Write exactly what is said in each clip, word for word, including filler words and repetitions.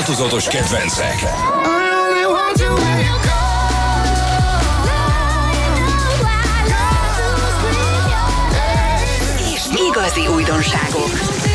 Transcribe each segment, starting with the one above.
változatos kedvencek. És igazi újdonságok.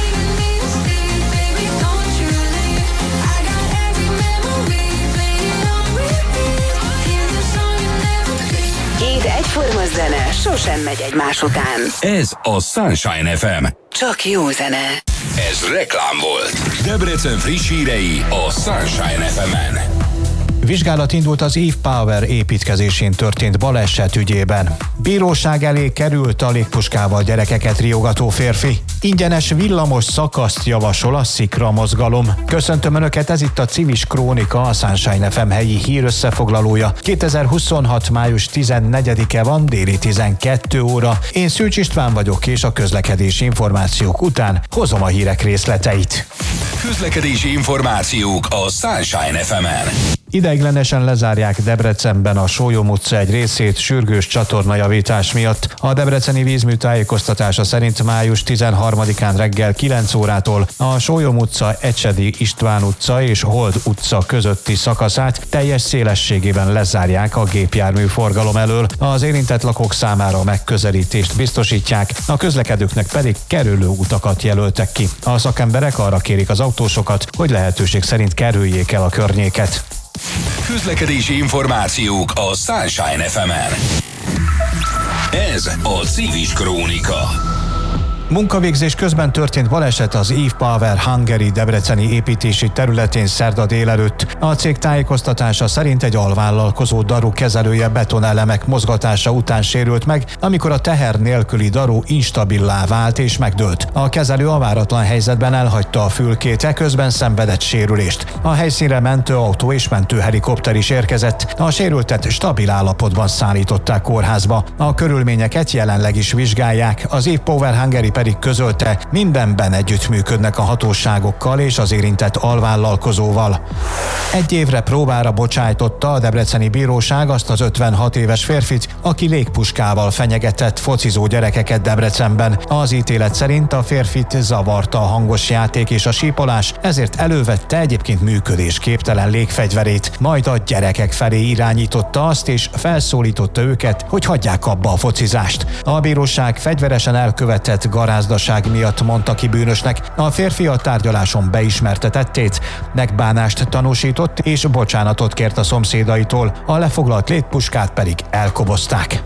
Két egyforma zene sosem megy egymás után. Ez a Sunshine ef em. Csak jó zene. Ez reklám volt. Debrecen friss hírei a Sunshine ef emen. Vizsgálat indult az Eve Power építkezésén történt baleset ügyében. Bíróság elé került a légpuskával gyerekeket riogató férfi. Ingyenes villamos szakaszt javasol a Szikra mozgalom. Köszöntöm Önöket, ez itt a Civis Krónika, a Sunshine ef em helyi hírösszefoglalója. kétezer-huszonhat. május tizennegyedike van, déli tizenkét óra. Én Szűcs István vagyok, és a közlekedési információk után hozom a hírek részleteit. Közlekedési információk a Sunshine ef emen. Ideiglenesen lezárják Debrecenben a Sólyom utca egy részét sürgős csatornajavítás miatt. A debreceni vízmű tájékoztatása szerint május tizenharmadikán reggel kilenc órától a Sólyom utca, Ecsedi István utca és Hold utca közötti szakaszát teljes szélességében lezárják a gépjármű forgalom elől. Az érintett lakók számára megközelítést biztosítják, a közlekedőknek pedig kerülő utakat jelöltek ki. A szakemberek arra kérik az autósokat, hogy lehetőség szerint kerüljék el a környéket. Közlekedési információk a Sunshine ef emen. Ez a Civis Krónika. Munkavégzés közben történt baleset az Eve Power Hungary debreceni építési területén szerda délelőtt. A cég tájékoztatása szerint egy alvállalkozó daru kezelője betonelemek mozgatása után sérült meg, amikor a teher nélküli daru instabilá vált és megdőlt. A kezelő a váratlan helyzetben elhagyta a fülkét, eközben szenvedett sérülést. A helyszínre mentőautó és mentőhelikopter is érkezett. A sérültet stabil állapotban szállították kórházba. A körülményeket jelenleg is vizsgálják. Az Eve Power Hungary pedig közölte, mindenben együttműködnek a hatóságokkal és az érintett alvállalkozóval. Egy évre próbára bocsájtotta a debreceni bíróság azt az ötvenhat éves férfit, aki légpuskával fenyegetett focizó gyerekeket Debrecenben. Az ítélet szerint a férfit zavarta a hangos játék és a sípolás, ezért elővette egyébként működésképtelen légfegyverét, majd a gyerekek felé irányította azt és felszólította őket, hogy hagyják abba a focizást. A bíróság fegyveresen elkövetett garázdaság miatt mondta ki bűnösnek. A férfi a tárgyaláson beismerte tettét, megbánást tanúsított és bocsánatot kért a szomszédaitól, a lefoglalt légpuskát pedig elkobozták.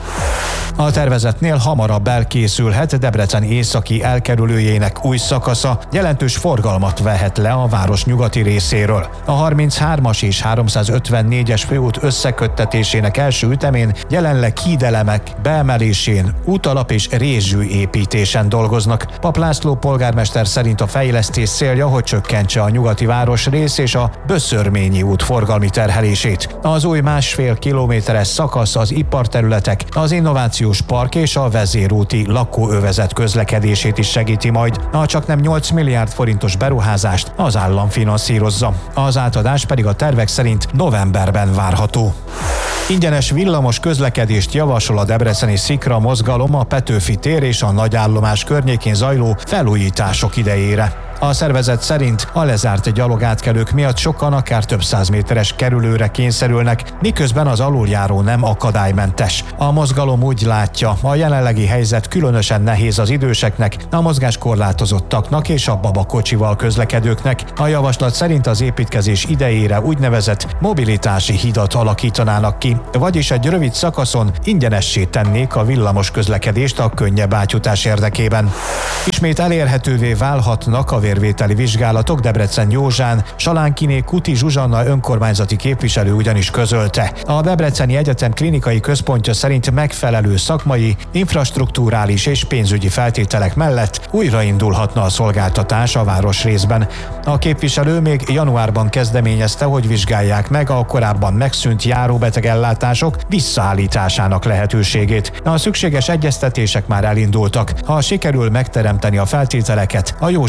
A tervezetnél hamarabb elkészülhet Debrecen északi elkerülőjének új szakasza, jelentős forgalmat vehet le a város nyugati részéről. A harminchármas és háromszázötvennégyes főút összeköttetésének első ütemén jelenleg hídelemek beemelésén, útalap és rézsű építésen dolgoznak. Pap László polgármester szerint a fejlesztés célja, hogy csökkentse a nyugati városrész és a Böszörményi út forgalmi terhelését. Az új másfél kilométeres szakasz az iparterületek, az innovációs park és a vezérúti lakóövezet közlekedését is segíti majd. A csaknem nyolc milliárd forintos beruházást az állam finanszírozza. Az átadás pedig a tervek szerint novemberben várható. Ingyenes villamos közlekedést javasol a debreceni Szikra mozgalom a Petőfi tér és a nagyállomás környékén zajló felújítások idejére. A szervezet szerint a lezárt gyalogátkelők miatt sokan akár több száz méteres kerülőre kényszerülnek, miközben az aluljáró nem akadálymentes. A mozgalom úgy látja, a jelenlegi helyzet különösen nehéz az időseknek, a mozgáskorlátozottaknak és a babakocsival közlekedőknek. A javaslat szerint az építkezés idejére úgynevezett mobilitási hidat alakítanának ki, vagyis egy rövid szakaszon ingyenessé tennék a villamos közlekedést a könnyebb átjutás érdekében. Ismét elérhetővé válhatnak a vérvételi vizsgálatok Debrecen Józsán, Salánkiné Kuti Zsuzsanna önkormányzati képviselő ugyanis közölte. A Debreceni Egyetem klinikai központja szerint megfelelő szakmai, infrastrukturális és pénzügyi feltételek mellett újraindulhatna a szolgáltatás a városrészben. A képviselő még januárban kezdeményezte, hogy vizsgálják meg a korábban megszűnt járóbetegellátások visszaállításának lehetőségét. A szükséges egyeztetések már elindultak. Ha sikerül megteremteni a feltételeket, a józsaiaknak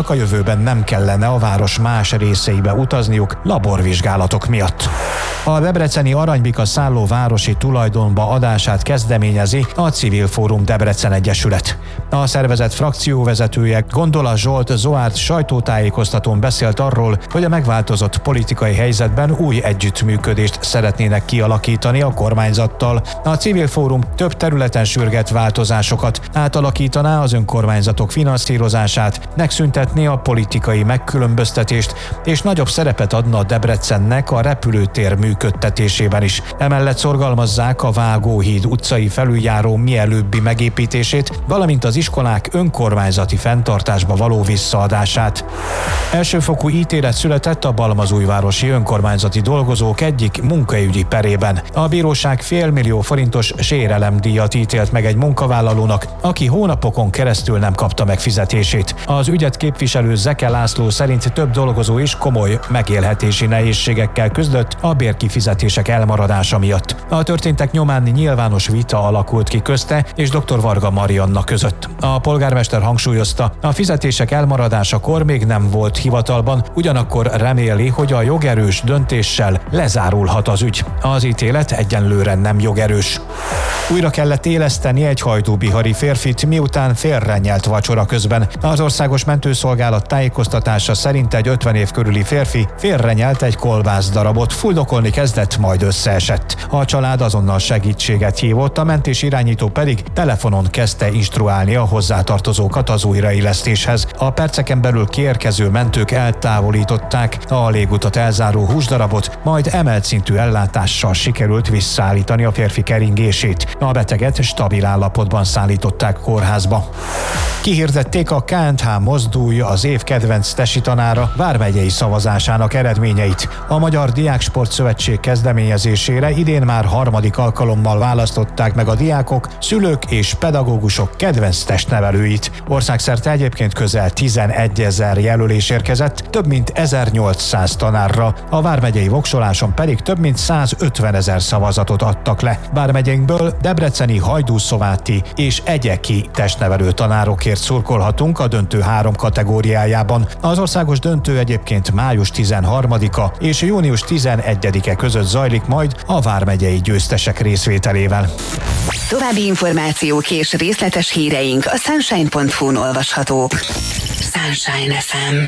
diákoknak a jövőben nem kellene a város más részeibe utazniuk laborvizsgálatok miatt. A debreceni Aranybika szálló városi tulajdonba adását kezdeményezi a Civil Fórum Debrecen Egyesület. A szervezet frakcióvezetője Gondola Zsolt Zoárt sajtótájékoztatón beszélt arról, hogy a megváltozott politikai helyzetben új együttműködést szeretnének kialakítani a kormányzattal. A Civil Fórum több területen sürget változásokat, átalakítaná az önkormányzatok finanszírozását, megszüntetné a politikai megkülönböztetést és nagyobb szerepet adna a Debrecennek a repülőtér működtetésében is. Emellett szorgalmazzák a Vágóhíd utcai felüljáró mielőbbi megépítését, valamint az iskolák önkormányzati fenntartásba való visszaadását. Elsőfokú ítélet született a balmazújvárosi önkormányzati dolgozók egyik munkaügyi perében. A bíróság félmillió forintos sérelemdíjat ítélt meg egy munkavállalónak, aki hónapokon keresztül nem kapta meg fizetését. Az ügyet képviselő Zeke László szerint több dolgozó is komoly megélhetési nehézségekkel küzdött a bérkifizetések elmaradása miatt. A történtek nyomán nyilvános vita alakult ki közte és dr. Varga Marianna között. A polgármester hangsúlyozta, a fizetések elmaradásakor még nem volt hivatalban, ugyanakkor reméli, hogy a jogerős döntéssel lezárulhat az ügy. Az ítélet egyenlőre nem jogerős. Újra kellett éleszteni egy hajdúbihari férfit, miután félrenyelt vacsora közben. Az országos mentőszolgálat tájékoztatása szerint egy ötven év körüli férfi félrenyelt egy kolbászdarabot, fuldokolni kezdett, majd összeesett. A család azonnal segítséget hívott, a mentés irányító pedig telefonon kezdte instruálni a hozzátartozókat az újraélesztéshez. A perceken belül kiérkező mentők eltávolították a légutat elzáró húsdarabot, majd emelt szintű ellátással sikerült visszaállítani a férfi keringését. A beteget stabil állapotban szállították kórházba. Kihirdették a ká és há Mozdulj az év kedvenc tesi tanára vármegyei szavazásának eredményeit. A Magyar Diáksport Szövetség kezdeményezésére idén már harmadik alkalommal választották meg a diákok, szülők és pedagógusok kedvenc testnevelőit. Országszerte egyébként közel tizenegyezer jelölés érkezett, több mint ezernyolcszáz tanárra, a vármegyei voksoláson pedig több mint százötvenezer szavazatot adtak le. Vármegyénkből debreceni, hajdúszováti és egyeki testnevelő tanárokért szurkolhatunk a döntő három kategóriájában. Az országos döntő egyébként május tizenharmadika és június tizenegyedike között zajlik majd a vármegyei győztesek részvételével. További információk és részletes híreink a sunshine pont hu-n olvashatók. Sunshine ef em.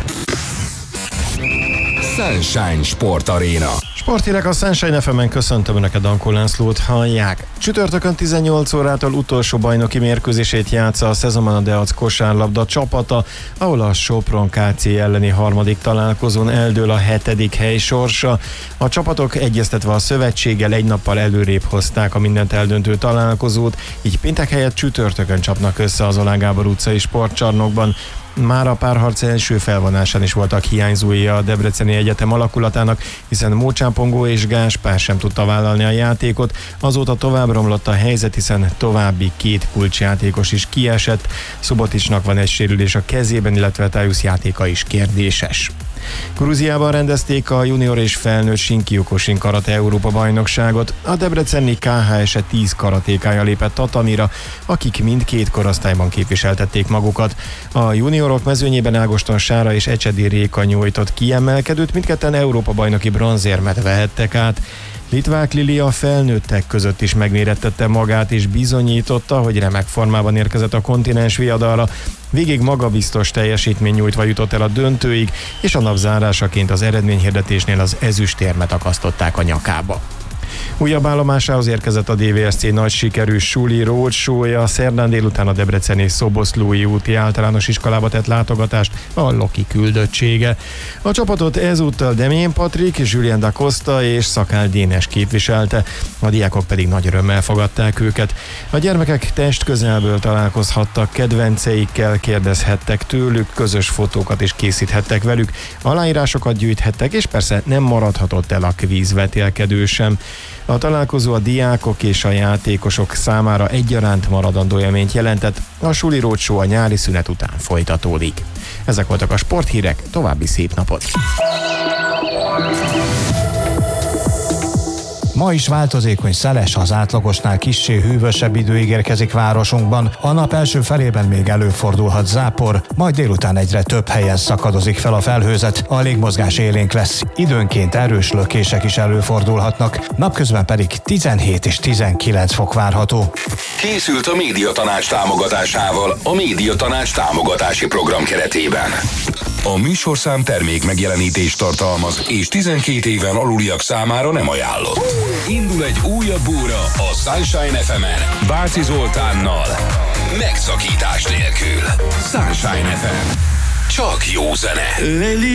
Sunshine Sport Arena. Sporthírek a Sunshine ef em-en, köszöntöm Önöket, Dankó Lászlót hallják. Csütörtökön tizennyolc órától utolsó bajnoki mérkőzését játsza a szezonban a Deac kosárlabda csapata, ahol a Sopron ká cé elleni harmadik találkozón eldől a hetedik hely sorsa. A csapatok egyeztetve a szövetséggel egy nappal előrébb hozták a mindent eldöntő találkozót, így péntek helyett csütörtökön csapnak össze az Oláh Gábor utcai sportcsarnokban. Már a párharc első felvonásán is voltak hiányzói a Debreceni Egyetem alakulatának, hiszen Mócsán Pongó és Gáspár sem tudta vállalni a játékot. Azóta tovább romlott a helyzet, hiszen további két kulcsjátékos is kiesett. Szoboticsnak van egy sérülés a kezében, illetve Tájusz játéka is kérdéses. Grúziában rendezték a junior és felnőtt Shinkyokushin karate Európa bajnokságot. A debreceni ká há es tíz karatékája lépett tatamira, akik mindkét korosztályban képviseltették magukat. A juniorok mezőnyében Ágoston Sára és Ecsedi Réka nyújtott kiemelkedőt, mindketten Európa bajnoki bronzérmet vehettek át. Litvák Lili a felnőttek között is megmérettette magát, és bizonyította, hogy remek formában érkezett a kontinens viadalra. Végig magabiztos teljesítmény nyújtva jutott el a döntőig, és a nap zárásaként az eredményhirdetésnél az ezüstérmet akasztották a nyakába. Újabb állomásához érkezett a dé vé es cé nagy sikerű suli roadshow-ja. Szerdán délután a debreceni Szoboszlói úti általános iskolába tett látogatást a Loki küldöttsége. A csapatot ezúttal Demjén Patrik, Julien da Costa és Szakál Dénes képviselte, a diákok pedig nagy örömmel fogadták őket. A gyermekek testközelből találkozhattak kedvenceikkel, kérdezhettek tőlük, közös fotókat is készíthettek velük, aláírásokat gyűjthettek, és persze nem maradhatott el a kvízvetélkedő sem. A találkozó a diákok és a játékosok számára egyaránt maradandó élményt jelentett, a suli roadshow a nyári szünet után folytatódik. Ezek voltak a sporthírek, további szép napot! Ma is változékony szeles, az átlagosnál kissé hűvösebb idő ígérkezik városunkban. A nap első felében még előfordulhat zápor, majd délután egyre több helyen szakadozik fel a felhőzet, a légmozgás élénk lesz. Időnként erős lökések is előfordulhatnak, napközben pedig tizenhét és tizenkilenc fok várható. Készült a Médiatanács támogatásával a Médiatanács támogatási program keretében. A műsorszám termék megjelenítést tartalmaz, és tizenkét éven aluliak számára nem ajánlott. Indul egy újabb óra a Sunshine ef emen, Báci Zoltánnal, megszakítás nélkül. Sunshine ef em. Csak jó zene.